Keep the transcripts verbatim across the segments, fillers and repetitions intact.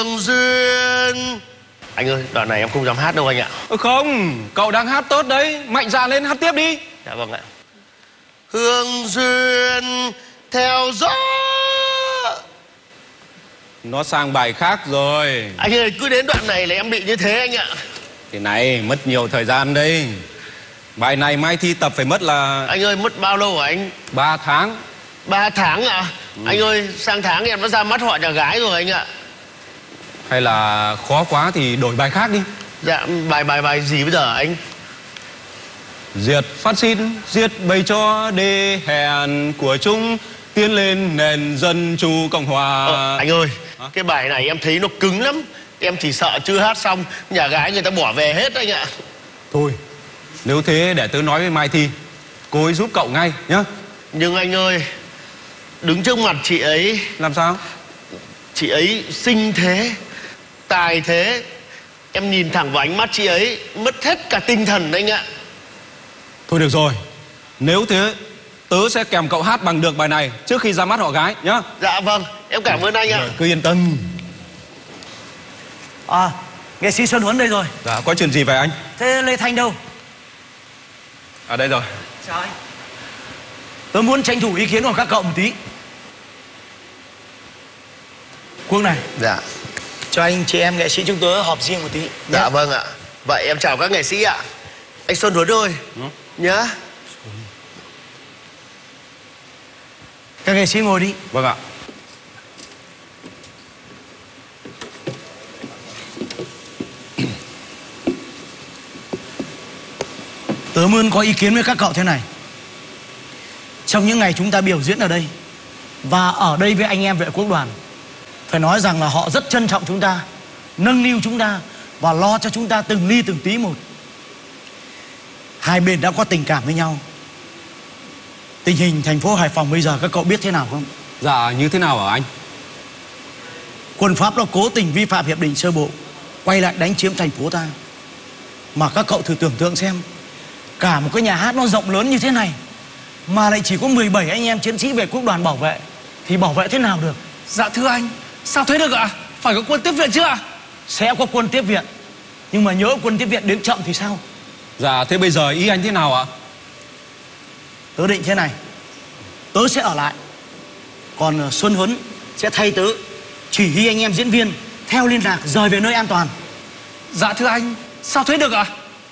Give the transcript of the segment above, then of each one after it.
Duyên. Anh ơi, đoạn này em không dám hát đâu anh ạ. Không, cậu đang hát tốt đấy. Mạnh dạn lên hát tiếp đi. Dạ vâng ạ. Hương duyên theo gió. Nó sang bài khác rồi. Anh ơi, cứ đến đoạn này là em bị như thế anh ạ. Thế này, mất nhiều thời gian đây. Bài này mai thi tập phải mất là... Anh ơi, mất bao lâu hả anh? Ba tháng. Ba tháng ạ? Ừ. Anh ơi, sang tháng em đã ra mắt họ nhà gái rồi anh ạ. Hay là khó quá thì đổi bài khác đi. Dạ, bài bài bài gì bây giờ anh? Diệt phát xít, giết bầy chó đê hèn của chúng, tiến lên nền dân chủ cộng hòa. Ờ, anh ơi, hả? Cái bài này em thấy nó cứng lắm. Em chỉ sợ chưa hát xong nhà gái người ta bỏ về hết anh ạ. Thôi, nếu thế để tớ nói với Mai Thi, cô ấy giúp cậu ngay nhá. Nhưng anh ơi, đứng trước mặt chị ấy. Làm sao? Chị ấy xinh thế, tài thế, em nhìn thẳng vào ánh mắt chị ấy mất hết cả tinh thần anh ạ. Thôi được rồi, nếu thế tớ sẽ kèm cậu hát bằng được bài này trước khi ra mắt họ gái nhá. Dạ vâng, em cảm ơn anh ạ. Cứ yên tâm. À, nghệ sĩ Xuân Huấn đây rồi. Dạ, có chuyện gì vậy anh? Thế Lê Thanh đâu? À đây rồi. Chào anh. Tớ muốn tranh thủ ý kiến của các cậu một tí. Quân này. Dạ. Cho anh chị em nghệ sĩ chúng tớ họp riêng một tí. Dạ vâng ạ. Vậy em chào các nghệ sĩ ạ. Anh Xuân Huấn ơi. Ừ. Nhá. Các nghệ sĩ ngồi đi. Vâng ạ. Tớ muốn có ý kiến với các cậu thế này. Trong những ngày chúng ta biểu diễn ở đây và ở đây với anh em Vệ Quốc Đoàn, phải nói rằng là họ rất trân trọng chúng ta, nâng niu chúng ta và lo cho chúng ta từng ly từng tí một. Hai bên đã có tình cảm với nhau. Tình hình thành phố Hải Phòng bây giờ các cậu biết thế nào không? Dạ, như thế nào hả anh? Quân Pháp nó cố tình vi phạm hiệp định sơ bộ, quay lại đánh chiếm thành phố ta. Mà các cậu thử tưởng tượng xem, cả một cái nhà hát nó rộng lớn như thế này mà lại chỉ có mười bảy anh em chiến sĩ Vệ Quốc Đoàn bảo vệ, thì bảo vệ thế nào được? Dạ thưa anh, sao thế được ạ? Phải có quân tiếp viện chứ ạ? Sẽ có quân tiếp viện, nhưng mà nhớ quân tiếp viện đến chậm thì sao? Dạ, thế bây giờ ý anh thế nào ạ? Tớ định thế này, tớ sẽ ở lại, còn Xuân Huấn sẽ thay tớ chỉ huy anh em diễn viên theo liên lạc rời về nơi an toàn. Dạ thưa anh, sao thế được ạ?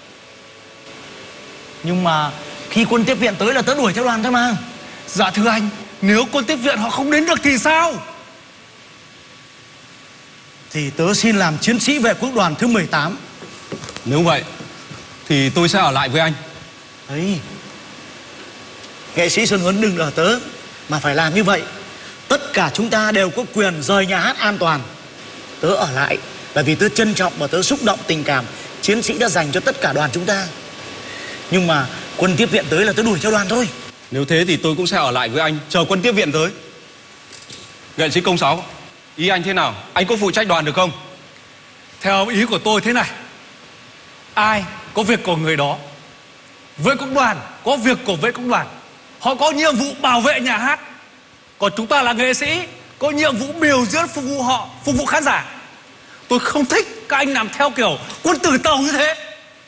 Nhưng mà khi quân tiếp viện tới là tớ đuổi theo đoàn thôi mà. Dạ thưa anh, nếu quân tiếp viện họ không đến được thì sao? Thì tớ xin làm chiến sĩ Vệ Quốc Đoàn thứ mười tám. Nếu vậy thì tôi sẽ ở lại với anh. Ấy, nghệ sĩ Xuân Huấn đừng ở tớ mà phải làm như vậy. Tất cả chúng ta đều có quyền rời nhà hát an toàn. Tớ ở lại là vì tớ trân trọng và tớ xúc động tình cảm chiến sĩ đã dành cho tất cả đoàn chúng ta. Nhưng mà quân tiếp viện tới là tớ đuổi theo đoàn thôi. Nếu thế thì tôi cũng sẽ ở lại với anh, chờ quân tiếp viện tới. Nghệ sĩ Công Sáu, ý anh thế nào? Anh có phụ trách đoàn được không? Theo ý của tôi thế này, ai có việc của người đó. Vệ Quốc Đoàn có việc của Vệ Quốc Đoàn. Họ có nhiệm vụ bảo vệ nhà hát. Còn chúng ta là nghệ sĩ, có nhiệm vụ biểu diễn phục vụ họ, phục vụ khán giả. Tôi không thích các anh làm theo kiểu quân tử tàu như thế.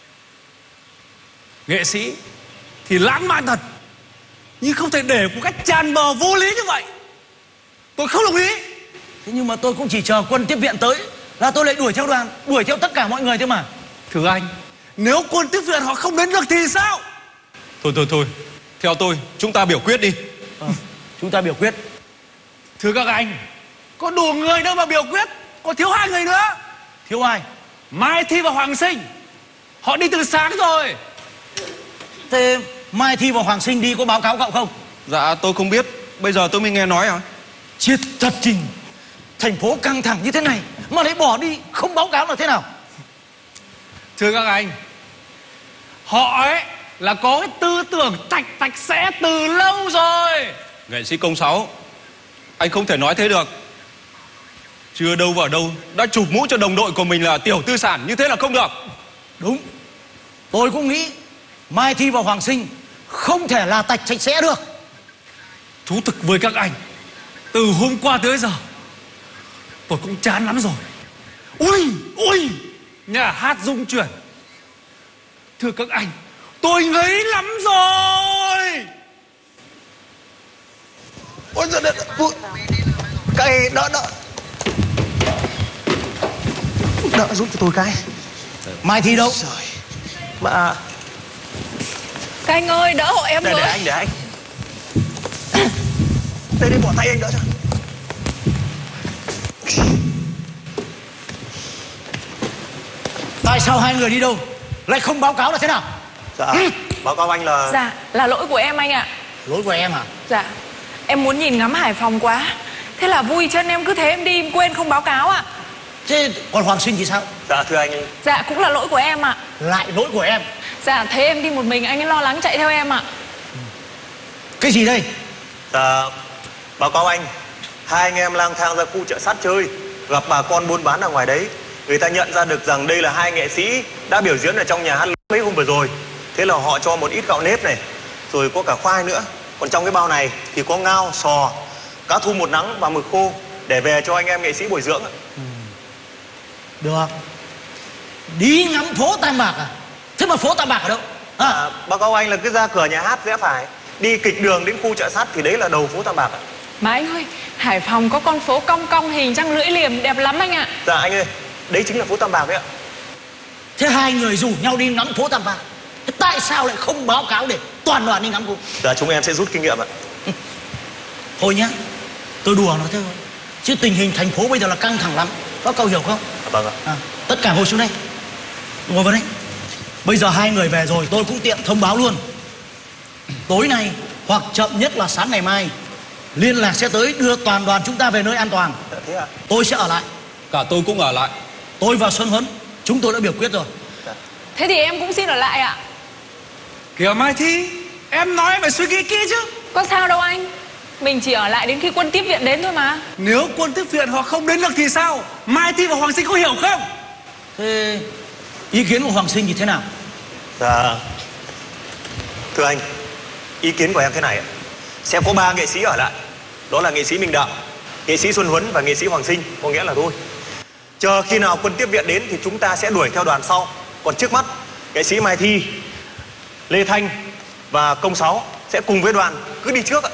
Nghệ sĩ thì lãng mạn thật, nhưng không thể để một cách tràn bờ vô lý như vậy. Tôi không đồng ý. Thế nhưng mà tôi cũng chỉ chờ quân tiếp viện tới là tôi lại đuổi theo đoàn, đuổi theo tất cả mọi người thôi mà. Thưa anh, nếu quân tiếp viện họ không đến được thì sao? Thôi thôi thôi, theo tôi chúng ta biểu quyết đi. À, chúng ta biểu quyết. Thưa các anh, có đủ người đâu mà biểu quyết, còn thiếu hai người nữa. Thiếu ai? Mai Thi và Hoàng Sinh. Họ đi từ sáng rồi. Thế Mai Thi và Hoàng Sinh đi có báo cáo cậu không? Dạ tôi không biết, bây giờ tôi mới nghe nói à. Chết thật Trình, thành phố căng thẳng như thế này mà lại bỏ đi không báo cáo là thế nào? Thưa các anh, họ ấy là có cái tư tưởng tạch tạch sẽ từ lâu rồi. Nghệ sĩ Công Sáu, anh không thể nói thế được. Chưa đâu vào đâu đã chụp mũ cho đồng đội của mình là tiểu tư sản, như thế là không được. Đúng, tôi cũng nghĩ Mai Thi và Hoàng Sinh không thể là tạch sạch sẽ được. Thú thực với các anh, từ hôm qua tới giờ tôi cũng chán lắm rồi. Ui, ui. Nhà hát rung chuyển. Thưa các anh, tôi ngấy lắm rồi. Ôi giời ơi, ui. Các anh đỡ đỡ. Đỡ giúp cho tôi cái. Mai Thi đâu? Trời. Mà Các anh ơi, đỡ hộ em để, với. để anh để anh. Đây đây, bỏ tay anh đỡ cho. Tại sao hai người đi đâu lại không báo cáo là thế nào? Dạ, báo cáo anh là Dạ, là lỗi của em anh ạ. Lỗi của em hả? Dạ, em muốn nhìn ngắm Hải Phòng quá. Thế là vui chân em cứ thế em đi em quên không báo cáo ạ. Thế còn Hoàng Sinh thì sao? dạ thưa anh, Dạ, cũng là lỗi của em ạ. Lại lỗi của em. Dạ, thấy em đi một mình anh ấy lo lắng chạy theo em ạ. Cái gì đây? dạ báo cáo anh, hai anh em lang thang ra khu chợ sắt chơi, gặp bà con buôn bán ở ngoài đấy. Người ta nhận ra được rằng đây là hai nghệ sĩ đã biểu diễn ở trong nhà hát mấy hôm vừa rồi. Thế là họ cho một ít gạo nếp này, rồi có cả khoai nữa. Còn trong cái bao này thì có ngao, sò, cá thu một nắng và mực khô để về cho anh em nghệ sĩ bồi dưỡng. Được. Đi ngắm phố Tam Bạc à? Thế mà phố Tam Bạc ở đâu? À, À, báo cáo anh là cứ ra cửa nhà hát rẽ phải, đi kịch đường đến khu chợ sắt thì đấy là đầu phố Tam Bạc ạ. Mà anh ơi, Hải Phòng có con phố cong cong hình trăng lưỡi liềm đẹp lắm anh ạ. Dạ anh ơi, đấy chính là phố Tam Bạc đấy ạ. thế hai người rủ nhau đi ngắm phố Tam Bạc. Thế tại sao lại không báo cáo để toàn đoàn đi ngắm cùng? Dạ chúng em sẽ rút kinh nghiệm ạ. Thôi nhá, tôi đùa nó thôi. Chứ tình hình thành phố bây giờ là căng thẳng lắm. Có cậu hiểu không? À, vâng ạ. À, tất cả ngồi xuống đây. Ngồi vào đây. Bây giờ hai người về rồi tôi cũng tiện thông báo luôn. Tối nay hoặc chậm nhất là sáng ngày mai, liên lạc sẽ tới đưa toàn đoàn chúng ta về nơi an toàn. Dạ, thế ạ. Tôi sẽ ở lại. Cả tôi cũng ở lại. Tôi và Xuân Huấn chúng tôi đã biểu quyết rồi. Thế thì em cũng xin ở lại ạ. Kìa Mai Thi, em nói em phải suy nghĩ kỹ chứ. Có sao đâu anh. Mình chỉ ở lại đến khi quân tiếp viện đến thôi mà. Nếu quân tiếp viện họ không đến được thì sao? Mai Thi và Hoàng Sinh có hiểu không? Thế ý kiến của Hoàng Sinh thì thế nào? Dạ thưa anh, ý kiến của em thế này ạ. Sẽ có ba nghệ sĩ ở lại. Đó là nghệ sĩ Minh Đạo, nghệ sĩ Xuân Huấn và nghệ sĩ Hoàng Sinh. Có nghĩa là tôi. Chờ khi nào quân tiếp viện đến thì chúng ta sẽ đuổi theo đoàn sau. Còn trước mắt, nghệ sĩ Mai Thi, Lê Thanh và Công Sáu sẽ cùng với đoàn cứ đi trước ạ.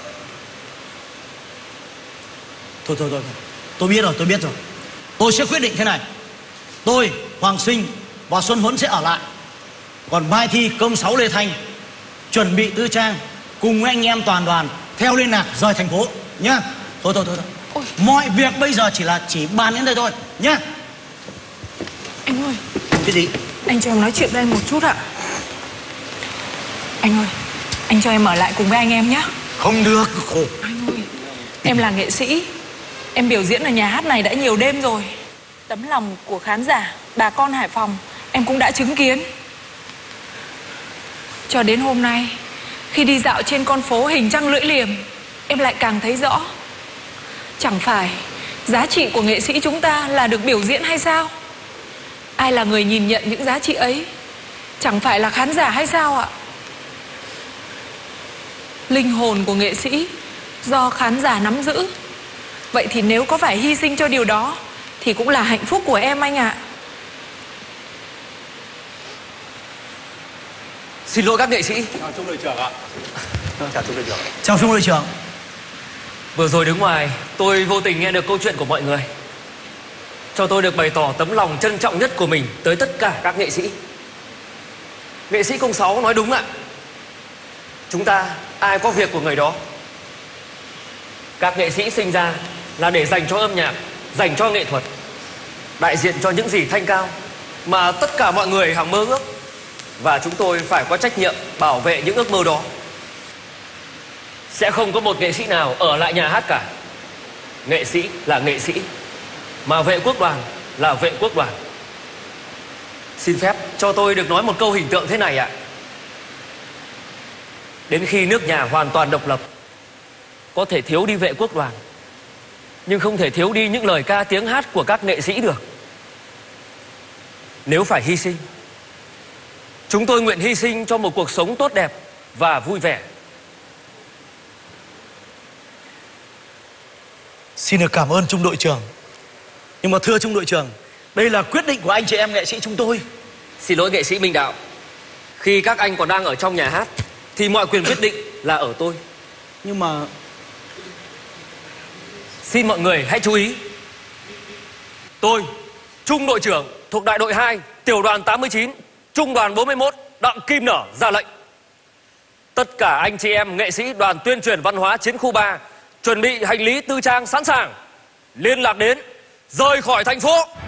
Thôi thôi thôi, tôi biết rồi, tôi biết rồi. Tôi sẽ quyết định thế này. Tôi, Hoàng Sinh và Xuân Huấn sẽ ở lại. Còn Mai Thi, Công Sáu, Lê Thanh chuẩn bị tư trang cùng với anh em toàn đoàn theo liên lạc rời thành phố nhá. Thôi thôi thôi, thôi. Ôi. Mọi việc bây giờ chỉ là chỉ bàn đến đây thôi nhá. Anh ơi, Cái gì? anh cho em nói chuyện với anh một chút ạ. Anh ơi, anh cho em ở lại cùng với anh em nhé. Không được, khổ. Anh ơi, em là nghệ sĩ. Em biểu diễn ở nhà hát này đã nhiều đêm rồi. Tấm lòng của khán giả, bà con Hải Phòng em cũng đã chứng kiến. Cho đến hôm nay, khi đi dạo trên con phố hình trăng lưỡi liềm, em lại càng thấy rõ. Chẳng phải giá trị của nghệ sĩ chúng ta là được biểu diễn hay sao? Ai là người nhìn nhận những giá trị ấy? Chẳng phải là khán giả hay sao ạ? Linh hồn của nghệ sĩ do khán giả nắm giữ. Vậy thì nếu có phải hy sinh cho điều đó thì cũng là hạnh phúc của em anh ạ. Xin lỗi các nghệ sĩ. Chào trung đội trưởng ạ. Chào chú đội trưởng. Chào Trung đội trưởng. Vừa rồi đứng ngoài tôi vô tình nghe được câu chuyện của mọi người, cho tôi được bày tỏ tấm lòng trân trọng nhất của mình tới tất cả các nghệ sĩ. Nghệ sĩ Công Sáu nói đúng ạ. Chúng ta ai có việc của người đó. Các nghệ sĩ sinh ra là để dành cho âm nhạc, dành cho nghệ thuật, đại diện cho những gì thanh cao mà tất cả mọi người hằng mơ ước. Và chúng tôi phải có trách nhiệm bảo vệ những ước mơ đó. Sẽ không có một nghệ sĩ nào ở lại nhà hát cả. Nghệ sĩ là nghệ sĩ, mà vệ quốc đoàn là vệ quốc đoàn. Xin phép cho tôi được nói một câu hình tượng thế này ạ. Đến khi nước nhà hoàn toàn độc lập, có thể thiếu đi vệ quốc đoàn, nhưng không thể thiếu đi những lời ca tiếng hát của các nghệ sĩ được. Nếu phải hy sinh, chúng tôi nguyện hy sinh cho một cuộc sống tốt đẹp và vui vẻ. Xin được cảm ơn Trung đội trưởng. Nhưng mà thưa Trung đội trưởng, Đây là quyết định của anh chị em nghệ sĩ chúng tôi. Xin lỗi nghệ sĩ Minh Đạo. Khi các anh còn đang ở trong nhà hát thì mọi quyền quyết định là ở tôi. Nhưng mà Xin mọi người hãy chú ý. Tôi, Trung đội trưởng thuộc đại đội hai, tiểu đoàn tám mươi chín, trung đoàn bốn mươi mốt, Đặng Kim Nở ra lệnh. Tất cả anh chị em nghệ sĩ đoàn tuyên truyền văn hóa chiến khu ba chuẩn bị hành lý tư trang sẵn sàng, liên lạc đến rời khỏi thành phố.